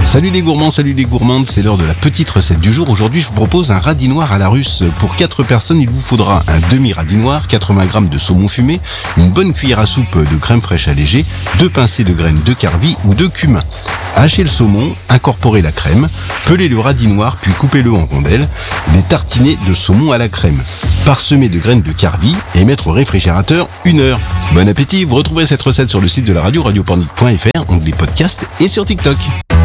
Salut les gourmands, salut les gourmandes, c'est l'heure de la petite recette du jour. Aujourd'hui, je vous propose un radis noir à la russe. Pour 4 personnes, il vous faudra un demi-radis noir, 80 g de saumon fumé, une bonne cuillère à soupe de crème fraîche allégée, 2 pincées de graines de carvi ou de cumin. Hachez le saumon, incorporez la crème, pelez le radis noir puis coupez-le en rondelles, les tartinez de saumon à la crème. Parsemer de graines de carvi et mettre au réfrigérateur 1 heure. Bon appétit, vous retrouverez cette recette sur le site de la radio, radiopornic.fr, onglet podcast et sur TikTok.